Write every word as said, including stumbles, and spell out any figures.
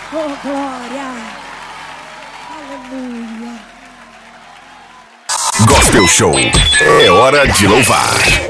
Oh, glória. Aleluia. Gospel Show. É hora de louvar.